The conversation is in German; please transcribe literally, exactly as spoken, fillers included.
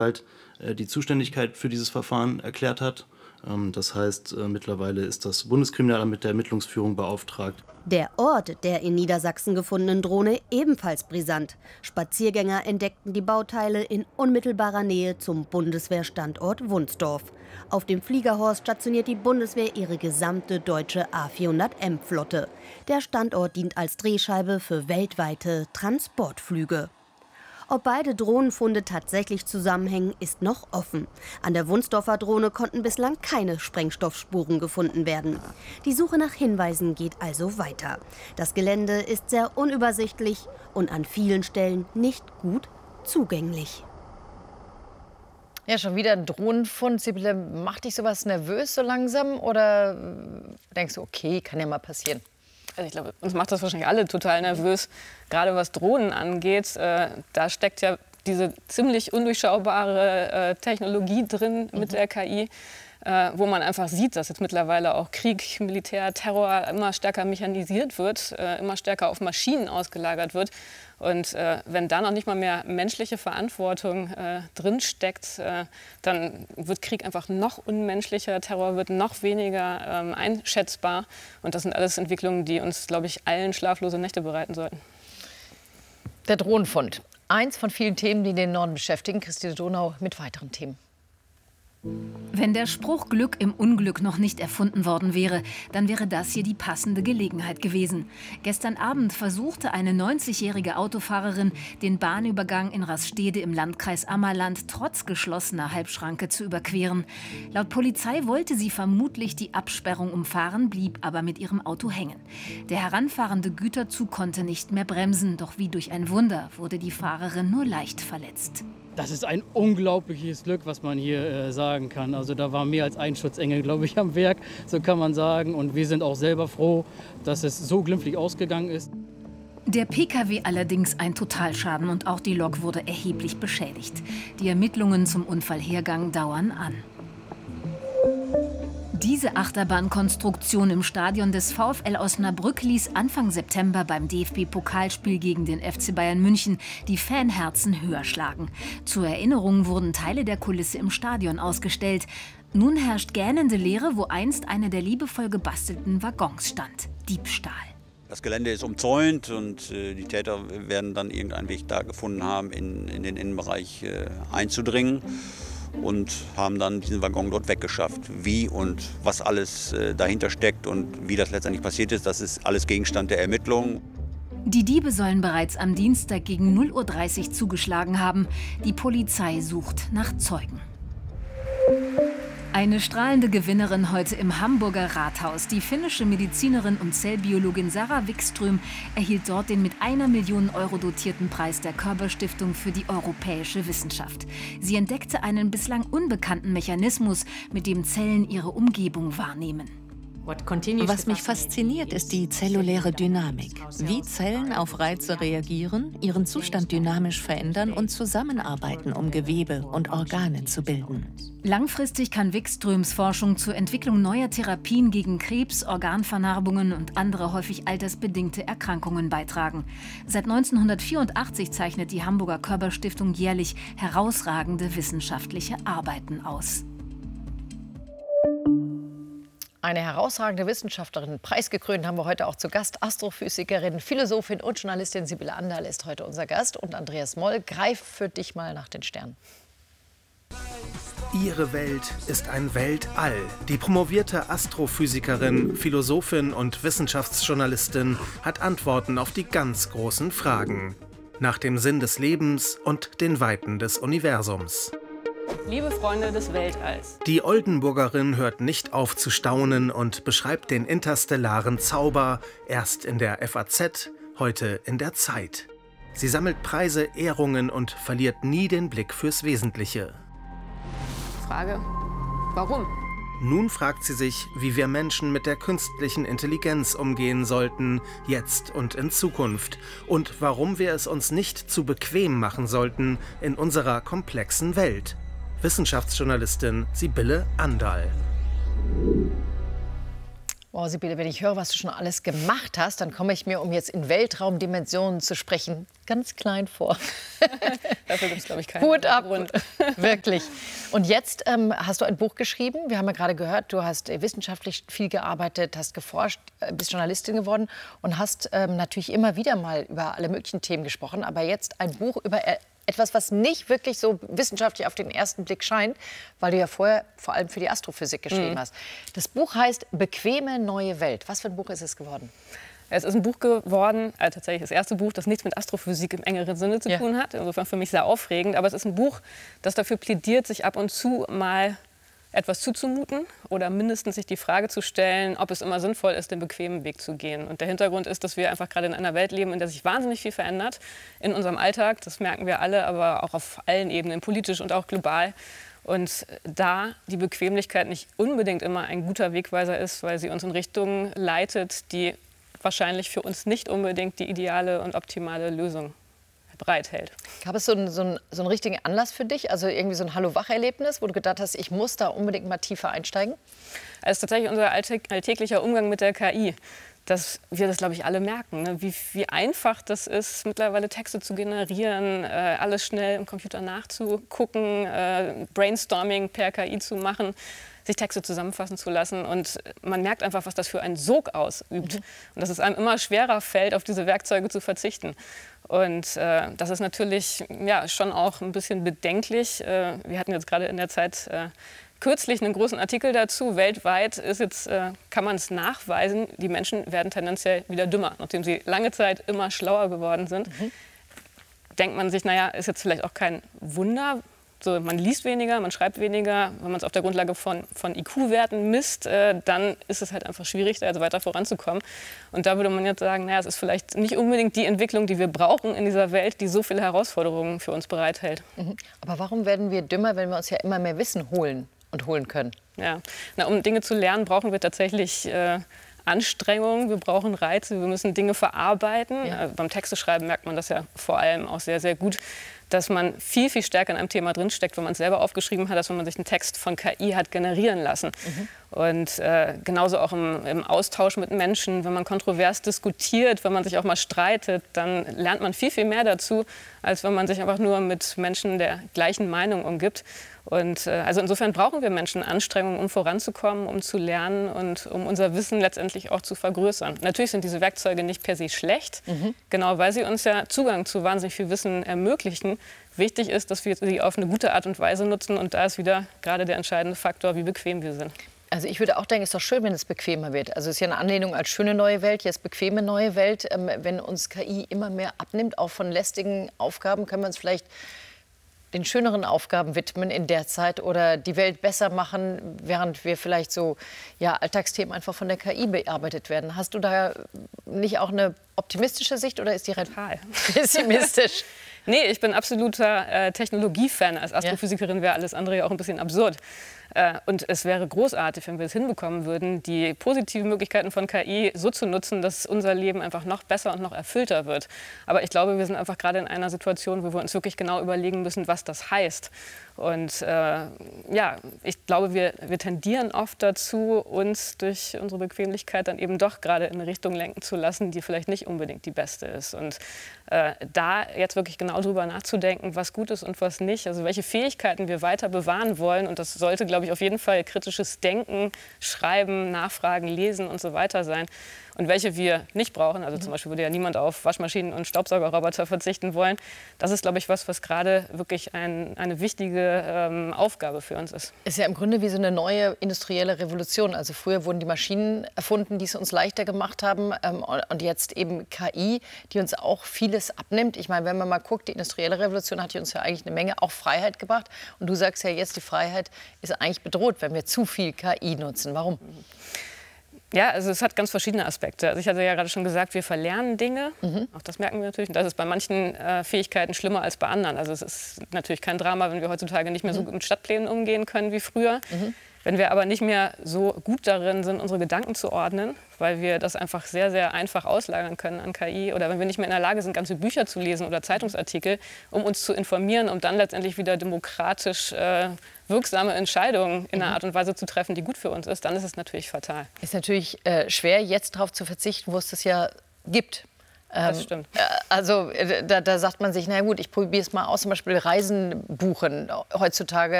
halt die Zuständigkeit für dieses Verfahren erklärt hat. Das heißt, mittlerweile ist das Bundeskriminalamt mit der Ermittlungsführung beauftragt. Der Ort der in Niedersachsen gefundenen Drohne ebenfalls brisant. Spaziergänger entdeckten die Bauteile in unmittelbarer Nähe zum Bundeswehrstandort Wunsdorf. Auf dem Fliegerhorst stationiert die Bundeswehr ihre gesamte deutsche A vierhundert M-Flotte. Der Standort dient als Drehscheibe für weltweite Transportflüge. Ob beide Drohnenfunde tatsächlich zusammenhängen, ist noch offen. An der Wunsdorfer Drohne konnten bislang keine Sprengstoffspuren gefunden werden. Die Suche nach Hinweisen geht also weiter. Das Gelände ist sehr unübersichtlich und an vielen Stellen nicht gut zugänglich. Ja, schon wieder ein Drohnenfund. Sibylle, macht dich sowas nervös so langsam oder denkst du, okay, kann ja mal passieren? Also ich glaube, uns macht das wahrscheinlich alle total nervös, gerade was Drohnen angeht. Äh, da steckt ja diese ziemlich undurchschaubare äh, Technologie drin mit mhm. der K I, äh, wo man einfach sieht, dass jetzt mittlerweile auch Krieg, Militär, Terror immer stärker mechanisiert wird, äh, immer stärker auf Maschinen ausgelagert wird. Und äh, wenn da noch nicht mal mehr menschliche Verantwortung äh, drinsteckt, äh, dann wird Krieg einfach noch unmenschlicher, Terror wird noch weniger ähm, einschätzbar. Und das sind alles Entwicklungen, die uns, glaube ich, allen schlaflose Nächte bereiten sollten. Der Drohnenfund. Eins von vielen Themen, die den Norden beschäftigen. Christine Donau mit weiteren Themen. Wenn der Spruch Glück im Unglück noch nicht erfunden worden wäre, dann wäre das hier die passende Gelegenheit gewesen. Gestern Abend versuchte eine neunzigjährige Autofahrerin, den Bahnübergang in Rastede im Landkreis Ammerland trotz geschlossener Halbschranke zu überqueren. Laut Polizei wollte sie vermutlich die Absperrung umfahren, blieb aber mit ihrem Auto hängen. Der heranfahrende Güterzug konnte nicht mehr bremsen, doch wie durch ein Wunder wurde die Fahrerin nur leicht verletzt. Das ist ein unglaubliches Glück, was man hier äh, sagen kann. Also da war mehr als ein Schutzengel, glaube ich, am Werk, so kann man sagen. Und wir sind auch selber froh, dass es so glimpflich ausgegangen ist. Der Pkw allerdings ein Totalschaden und auch die Lok wurde erheblich beschädigt. Die Ermittlungen zum Unfallhergang dauern an. Diese Achterbahnkonstruktion im Stadion des VfL Osnabrück ließ Anfang September beim D F B-Pokalspiel gegen den F C Bayern München die Fanherzen höher schlagen. Zur Erinnerung wurden Teile der Kulisse im Stadion ausgestellt. Nun herrscht gähnende Leere, wo einst einer der liebevoll gebastelten Waggons stand. Diebstahl. Das Gelände ist umzäunt und äh, die Täter werden dann irgendeinen Weg da gefunden haben, in, in den Innenbereich äh, einzudringen. Und haben dann diesen Waggon dort weggeschafft. Wie und was alles äh, dahinter steckt und wie das letztendlich passiert ist, das ist alles Gegenstand der Ermittlungen. Die Diebe sollen bereits am Dienstag gegen null Uhr dreißig zugeschlagen haben. Die Polizei sucht nach Zeugen. Eine strahlende Gewinnerin heute im Hamburger Rathaus. Die finnische Medizinerin und Zellbiologin Sarah Wikström erhielt dort den mit einer Million Euro dotierten Preis der Körber-Stiftung für die europäische Wissenschaft. Sie entdeckte einen bislang unbekannten Mechanismus, mit dem Zellen ihre Umgebung wahrnehmen. Was mich fasziniert, ist die zelluläre Dynamik. Wie Zellen auf Reize reagieren, ihren Zustand dynamisch verändern und zusammenarbeiten, um Gewebe und Organe zu bilden. Langfristig kann Wikströms Forschung zur Entwicklung neuer Therapien gegen Krebs, Organvernarbungen und andere häufig altersbedingte Erkrankungen beitragen. Seit neunzehnhundertvierundachtzig zeichnet die Hamburger Körber-Stiftung jährlich herausragende wissenschaftliche Arbeiten aus. Eine herausragende Wissenschaftlerin, preisgekrönt, haben wir heute auch zu Gast. Astrophysikerin, Philosophin und Journalistin Sibylle Anderl ist heute unser Gast. Und Andreas Moll, greif für dich mal nach den Sternen. Ihre Welt ist ein Weltall. Die promovierte Astrophysikerin, Philosophin und Wissenschaftsjournalistin hat Antworten auf die ganz großen Fragen. Nach dem Sinn des Lebens und den Weiten des Universums. Liebe Freunde des Weltalls. Die Oldenburgerin hört nicht auf zu staunen und beschreibt den interstellaren Zauber erst in der F A Z, heute in der Zeit. Sie sammelt Preise, Ehrungen und verliert nie den Blick fürs Wesentliche. Frage, warum? Nun fragt sie sich, wie wir Menschen mit der künstlichen Intelligenz umgehen sollten, jetzt und in Zukunft. Und warum wir es uns nicht zu bequem machen sollten in unserer komplexen Welt. Wissenschaftsjournalistin Sibylle Anderl. Wow, Sibylle, wenn ich höre, was du schon alles gemacht hast, dann komme ich mir, um jetzt in Weltraumdimensionen zu sprechen, ganz klein vor. Dafür gibt es, glaube ich, keinen Hut ab, Grund. Wirklich. Und jetzt ähm, hast du ein Buch geschrieben. Wir haben ja gerade gehört, du hast äh, wissenschaftlich viel gearbeitet, hast geforscht, äh, bist Journalistin geworden und hast ähm, natürlich immer wieder mal über alle möglichen Themen gesprochen. Aber jetzt ein Buch über äh, etwas, was nicht wirklich so wissenschaftlich auf den ersten Blick scheint, weil du ja vorher vor allem für die Astrophysik geschrieben mhm. hast. Das Buch heißt Bequeme neue Welt. Was für ein Buch ist es geworden? Es ist ein Buch geworden, also tatsächlich das erste Buch, das nichts mit Astrophysik im engeren Sinne zu ja. tun hat. Insofern für mich sehr aufregend. Aber es ist ein Buch, das dafür plädiert, sich ab und zu mal etwas zuzumuten oder mindestens sich die Frage zu stellen, ob es immer sinnvoll ist, den bequemen Weg zu gehen. Und der Hintergrund ist, dass wir einfach gerade in einer Welt leben, in der sich wahnsinnig viel verändert in unserem Alltag. Das merken wir alle, aber auch auf allen Ebenen, politisch und auch global. Und da die Bequemlichkeit nicht unbedingt immer ein guter Wegweiser ist, weil sie uns in Richtungen leitet, die wahrscheinlich für uns nicht unbedingt die ideale und optimale Lösung bereithält. Gab es so einen, so, einen, so einen richtigen Anlass für dich, also irgendwie so ein Hallo-Wach-Erlebnis, wo du gedacht hast, ich muss da unbedingt mal tiefer einsteigen? Es ist tatsächlich unser alltäglicher Umgang mit der K I, dass wir das, glaube ich, alle merken, ne? wie, wie einfach das ist, mittlerweile Texte zu generieren, äh, alles schnell im Computer nachzugucken, äh, Brainstorming per K I zu machen, sich Texte zusammenfassen zu lassen. Und man merkt einfach, was das für einen Sog ausübt. Mhm. Und dass es einem immer schwerer fällt, auf diese Werkzeuge zu verzichten. Und äh, das ist natürlich ja, schon auch ein bisschen bedenklich. Äh, wir hatten jetzt gerade in der Zeit äh, kürzlich einen großen Artikel dazu. Weltweit ist jetzt, äh, kann man es nachweisen, die Menschen werden tendenziell wieder dümmer. Nachdem sie lange Zeit immer schlauer geworden sind, mhm. denkt man sich, naja, ist jetzt vielleicht auch kein Wunder. So, man liest weniger, man schreibt weniger. Wenn man es auf der Grundlage von, von I Q-Werten misst, äh, dann ist es halt einfach schwierig, da also weiter voranzukommen. Und da würde man jetzt sagen, naja, es ist vielleicht nicht unbedingt die Entwicklung, die wir brauchen in dieser Welt, die so viele Herausforderungen für uns bereithält. Mhm. Aber warum werden wir dümmer, wenn wir uns ja immer mehr Wissen holen und holen können? Ja, na, um Dinge zu lernen, brauchen wir tatsächlich äh, Anstrengungen, wir brauchen Reize, wir müssen Dinge verarbeiten. Ja. Äh, beim Texteschreiben merkt man das ja vor allem auch sehr, sehr gut, dass man viel, viel stärker in einem Thema drinsteckt, wenn man es selber aufgeschrieben hat, als wenn man sich einen Text von K I hat generieren lassen. Mhm. Und äh, genauso auch im, im Austausch mit Menschen, wenn man kontrovers diskutiert, wenn man sich auch mal streitet, dann lernt man viel, viel mehr dazu, als wenn man sich einfach nur mit Menschen der gleichen Meinung umgibt. Und äh, also insofern brauchen wir Menschen Anstrengungen, um voranzukommen, um zu lernen und um unser Wissen letztendlich auch zu vergrößern. Natürlich sind diese Werkzeuge nicht per se schlecht, mhm. genau weil sie uns ja Zugang zu wahnsinnig viel Wissen ermöglichen. Wichtig ist, dass wir sie auf eine gute Art und Weise nutzen und da ist wieder gerade der entscheidende Faktor, wie bequem wir sind. Also ich würde auch denken, es ist doch schön, wenn es bequemer wird. Also es ist ja eine Anlehnung als schöne neue Welt, jetzt bequeme neue Welt. Ähm, wenn uns K I immer mehr abnimmt, auch von lästigen Aufgaben, können wir uns vielleicht den schöneren Aufgaben widmen in der Zeit oder die Welt besser machen, während wir vielleicht so ja, Alltagsthemen einfach von der K I bearbeitet werden. Hast du da nicht auch eine optimistische Sicht oder ist die total pessimistisch? Nee, ich bin absoluter äh, Technologiefan. Als Astrophysikerin wäre alles andere ja auch ein bisschen absurd. Äh, und es wäre großartig, wenn wir es hinbekommen würden, die positiven Möglichkeiten von K I so zu nutzen, dass unser Leben einfach noch besser und noch erfüllter wird. Aber ich glaube, wir sind einfach gerade in einer Situation, wo wir uns wirklich genau überlegen müssen, was das heißt. Und äh, ja, ich glaube, wir, wir tendieren oft dazu, uns durch unsere Bequemlichkeit dann eben doch gerade in eine Richtung lenken zu lassen, die vielleicht nicht unbedingt die beste ist. Und äh, da jetzt wirklich genau drüber nachzudenken, was gut ist und was nicht, also welche Fähigkeiten wir weiter bewahren wollen. Und das sollte, glaube ich, auf jeden Fall kritisches Denken, Schreiben, Nachfragen, Lesen und so weiter sein. Und welche wir nicht brauchen, also zum Beispiel würde ja niemand auf Waschmaschinen und Staubsaugerroboter verzichten wollen. Das ist, glaube ich, was, was gerade wirklich ein, eine wichtige ähm, Aufgabe für uns ist. Ist ja im Grunde wie so eine neue industrielle Revolution. Also früher wurden die Maschinen erfunden, die es uns leichter gemacht haben. Ähm, und jetzt eben K I, die uns auch vieles abnimmt. Ich meine, wenn man mal guckt, die industrielle Revolution hat uns ja eigentlich eine Menge auch Freiheit gebracht. Und du sagst ja jetzt, die Freiheit ist eigentlich bedroht, wenn wir zu viel K I nutzen. Warum? Ja, also es hat ganz verschiedene Aspekte. Also ich hatte ja gerade schon gesagt, wir verlernen Dinge. Mhm. Auch das merken wir natürlich. Und das ist bei manchen äh, Fähigkeiten schlimmer als bei anderen. Also es ist natürlich kein Drama, wenn wir heutzutage nicht mehr so gut mit Stadtplänen umgehen können wie früher. Mhm. Wenn wir aber nicht mehr so gut darin sind, unsere Gedanken zu ordnen, weil wir das einfach sehr, sehr einfach auslagern können an K I, oder wenn wir nicht mehr in der Lage sind, ganze Bücher zu lesen oder Zeitungsartikel, um uns zu informieren, um dann letztendlich wieder demokratisch äh, wirksame Entscheidungen in einer Art und Weise zu treffen, die gut für uns ist, dann ist es natürlich fatal. Ist natürlich äh, schwer, jetzt darauf zu verzichten, wo es das ja gibt. Das stimmt. Ähm, also da, da sagt man sich, na gut, ich probiere es mal aus, zum Beispiel Reisen buchen heutzutage.